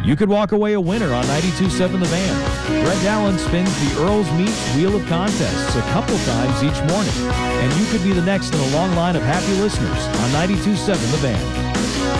You could walk away a winner on 92.7 The Van. Brett Allen spins the Earl's Meats Wheel of Contests a couple times each morning, and you could be the next in a long line of happy listeners on 92.7 The Van.